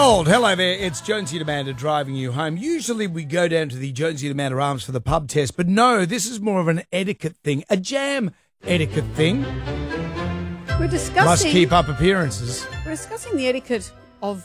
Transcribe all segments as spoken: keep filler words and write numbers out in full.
Gold, hello there. It's Jonesy and Amanda driving you home. Usually we go down to the Jonesy and Amanda Arms for the pub test, but no, this is more of an etiquette thing, a jam etiquette thing. We're discussing. Must keep up appearances. We're discussing the etiquette of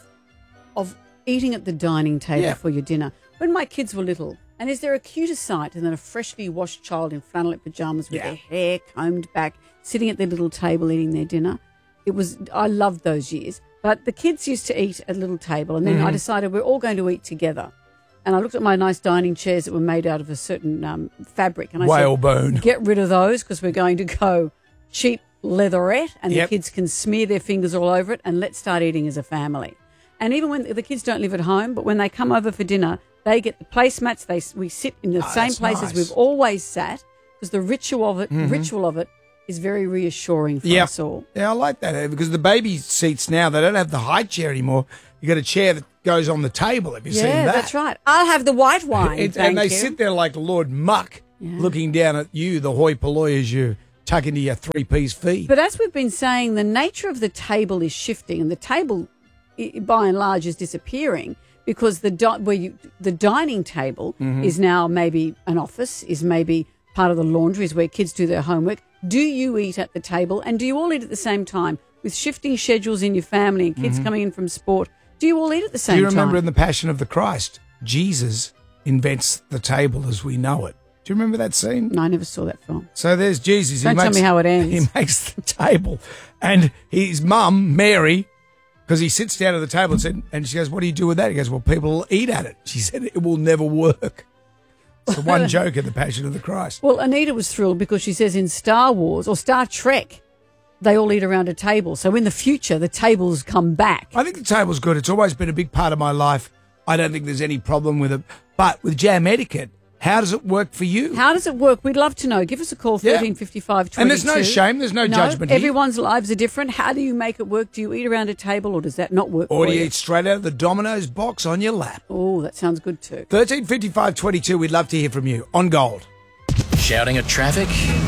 of eating at the dining table Yeah. for your dinner. When my kids were little, and is there a cuter sight than a freshly washed child in flannelette pajamas with Yeah. their hair combed back, sitting at their little table eating their dinner? It was. I loved those years. But the kids used to eat at a little table, and then Mm-hmm. I decided we're all going to eat together. And I looked at my nice dining chairs that were made out of a certain um, fabric, and I Whalebone. said, "Get rid of those because we're going to go cheap leatherette, and Yep. the kids can smear their fingers all over it, and let's start eating as a family." And even when the kids don't live at home, but when they come over for dinner, they get the placemats. They we sit in the Oh, same that's places nice. we've always sat because the ritual of it, Mm-hmm. ritual of it, is very reassuring for Yep. us all. Yeah, I like that because the baby seats now, they don't have the high chair anymore. You got a chair that goes on the table. Have you seen Yeah, that? that's right. I'll have the white wine. It- thank and they you. sit there like Lord Muck, looking down at you, the hoi polloi, as you tuck into your three-piece feed. But as we've been saying, the nature of the table is shifting, and the table, i- by and large, is disappearing because the di- where you the dining table Mm-hmm. is now maybe an office, is maybe part of the laundry, is where kids do their homework. Do you eat at the table, and do you all eat at the same time? With shifting schedules in your family and kids coming in from sport, do you all eat at the same Do time? you remember in the Passion of the Christ, Jesus invents the table as we know it? Do you remember that scene? No, I never saw that film. So there's Jesus. Don't tell me how it ends. He makes the table, and his mum, Mary, because he sits down at the table and said, and she goes, "What do you do with that?" He goes, "Well, people will eat at it." She said, "It will never work." It's the one joke in the Passion of the Christ. Well, Anita was thrilled because she says in Star Wars or Star Trek, they all eat around a table. So in the future, the tables come back. I think the table's good. It's always been a big part of my life. I don't think there's any problem with it. But with jam etiquette, how does it work for you? How does it work? We'd love to know. Give us a call, Yeah. thirteen fifty-five twenty-two. And there's no shame, there's no judgment here. Everyone's lives are different. How do you make it work? Do you eat around a table or does that not work Or for do you you? eat straight out of the Domino's box on your lap? Oh, that sounds good too. thirteen fifty-five twenty-two, we'd love to hear from you on Gold. Shouting at traffic?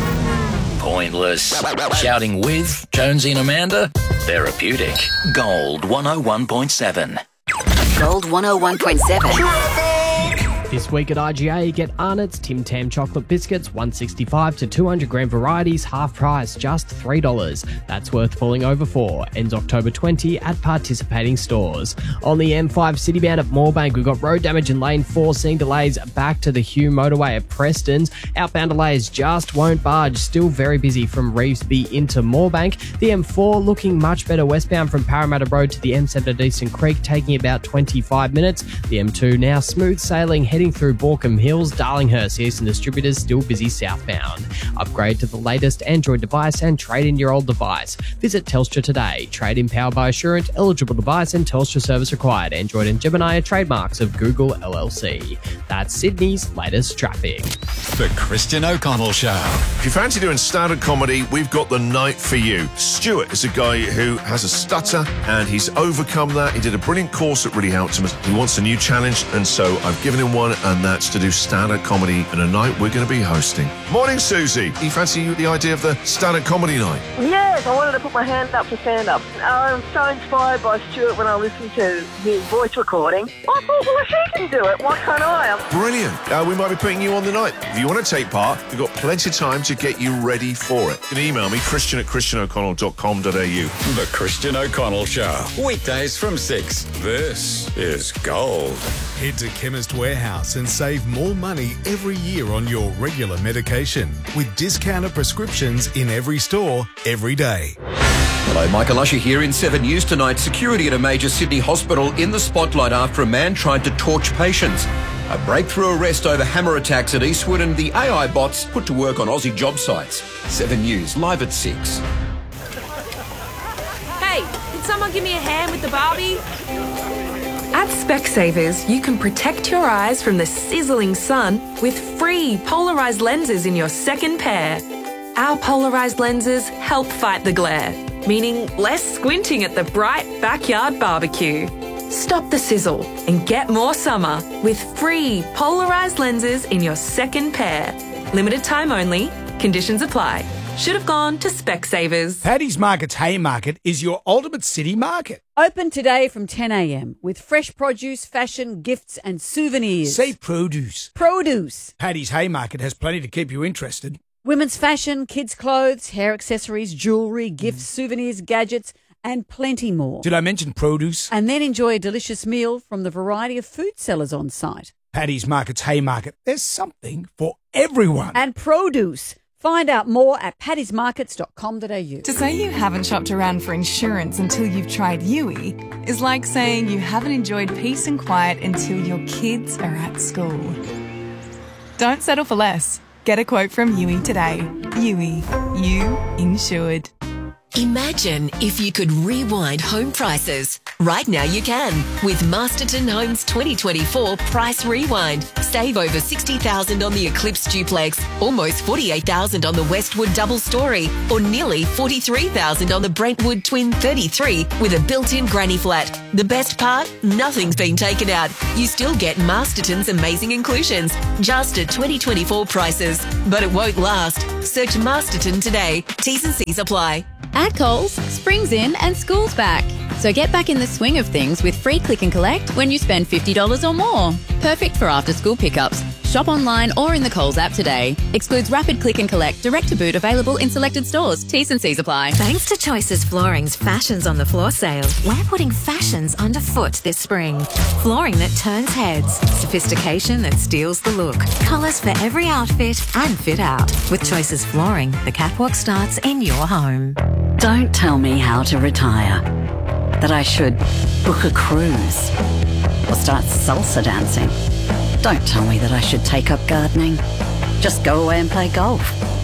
Pointless. Shouting with Jonesy and Amanda? Therapeutic. Gold one oh one point seven. Gold one oh one point seven. This week at I G A, get Arnott's Tim Tam chocolate biscuits, one sixty-five to two hundred gram varieties, half price, just three dollars. That's worth falling over for. Ends October twentieth at participating stores. On the M five Citybound at Moorebank, we've got road damage in lane four, seeing delays back to the Hugh motorway at Preston's. Outbound delays just won't budge. Still very busy from Reevesby into Moorebank. The M four looking much better westbound from Parramatta Road to the M seven at Eastern Creek, taking about twenty-five minutes. The M two now smooth sailing, heading through Borkham Hills. Darlinghurst Eastern Distributors still busy southbound. Upgrade to the latest Android device and trade in your old device. Visit Telstra today. Trade in powered by Assurant. Eligible device and Telstra service required. Android and Gemini are trademarks of Google L L C. That's Sydney's latest traffic. The Christian O'Connell Show. If you fancy doing stand-up comedy, we've got the night for you. Stuart is a guy who has a stutter and he's overcome that. He did a brilliant course that really helped him. He wants a new challenge, and so I've given him one, and that's to do stand-up comedy in a night we're going to be hosting. Morning, Susie. Do you fancy the idea of the stand-up comedy night? Yes, I wanted to put my hand up for stand-up. I'm so inspired by Stuart when I listen to his voice recording. I thought, well, if he can do it, why can't I? Brilliant. Uh, we might be putting you on the night. If you want to take part, we've got plenty of time to get you ready for it. You can email me, christian at christian o'connell dot com dot a u. The Christian O'Connell Show. Weekdays from six. This is Gold. Head to Chemist Warehouse and save more money every year on your regular medication with discounted prescriptions in every store, every day. Hello, Michael Usher here in seven News tonight. Security at a major Sydney hospital in the spotlight after a man tried to torch patients. A breakthrough arrest over hammer attacks at Eastwood, and the A I bots put to work on Aussie job sites. seven News, live at six. Hey, did someone give me a hand with the Barbie? At Specsavers, you can protect your eyes from the sizzling sun with free polarised lenses in your second pair. Our polarised lenses help fight the glare, meaning less squinting at the bright backyard barbecue. Stop the sizzle and get more summer with free polarised lenses in your second pair. Limited time only. Conditions apply. should have gone to Specsavers. Paddy's Market's Haymarket is your ultimate city market. Open today from ten a.m. with fresh produce, fashion, gifts and souvenirs. Say produce. Produce. Paddy's Haymarket has plenty to keep you interested. Women's fashion, kids' clothes, hair accessories, jewellery, gifts, souvenirs, gadgets and plenty more. Did I mention produce? And then enjoy a delicious meal from the variety of food sellers on site. Paddy's Market's Haymarket. There's something for everyone. And produce. Find out more at paddys markets dot com dot a u. To say you haven't shopped around for insurance until you've tried Yui is like saying you haven't enjoyed peace and quiet until your kids are at school. Don't settle for less. Get a quote from Yui today. Yui. You insured. Imagine if you could rewind home prices. Right now you can with Masterton Homes twenty twenty-four Price Rewind. Save over sixty thousand dollars on the Eclipse Duplex, almost forty-eight thousand dollars on the Westwood Double Story, or nearly forty-three thousand dollars on the Brentwood Twin thirty-three with a built-in granny flat. The best part? Nothing's been taken out. You still get Masterton's amazing inclusions, just at twenty twenty-four prices. But it won't last. Search Masterton today. T's and C's apply. At Coles, spring's in and school's back. So get back in the swing of things with free click and collect when you spend fifty dollars or more. Perfect for after-school pickups. Shop online or in the Coles app today. Excludes rapid click and collect, direct to boot available in selected stores. T's and C's apply. Thanks to Choices Flooring's Fashions on the Floor sale, we're putting fashions underfoot this spring. Flooring that turns heads, sophistication that steals the look, colours for every outfit and fit out. With Choices Flooring, the catwalk starts in your home. Don't tell me how to retire. That I should book a cruise or start salsa dancing. Don't tell me that I should take up gardening. Just go away and play golf.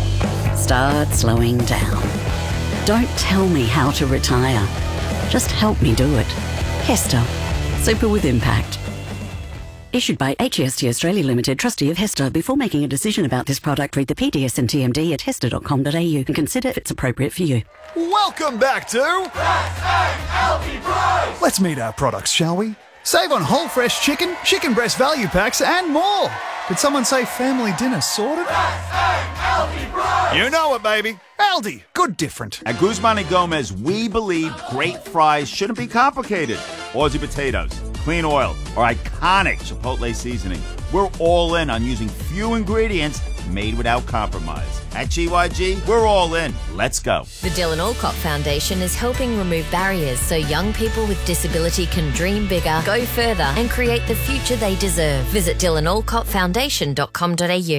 Start slowing down. Don't tell me how to retire. Just help me do it. Hester. Super with impact. Issued by H E S T Australia Limited, trustee of Hester. Before making a decision about this product, read the P D S and T M D at hester dot com dot a u and consider if it's appropriate for you. Welcome back to S A L T Price! Let's meet our products, shall we? Save on whole fresh chicken, chicken breast value packs, and more. Did someone say family dinner sorted? S A L T Price! You know it, baby. Aldi, good different. At Guzman and Gomez, we believe great fries shouldn't be complicated. Aussie potatoes, clean oil, or iconic Chipotle seasoning. We're all in on using few ingredients made without compromise. At G Y G, we're all in. Let's go. The Dylan Alcott Foundation is helping remove barriers so young people with disability can dream bigger, go further, and create the future they deserve. Visit dylan alcott foundation dot com dot a u.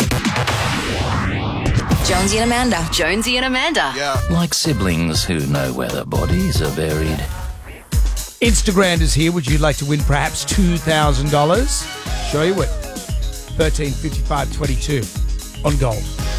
Jonesy and Amanda. Jonesy and Amanda. Yeah. Like siblings who know where their bodies are buried. Instagram is here. Would you like to win perhaps two thousand dollars? Show you what. thirteen fifty-five twenty-two on Gold.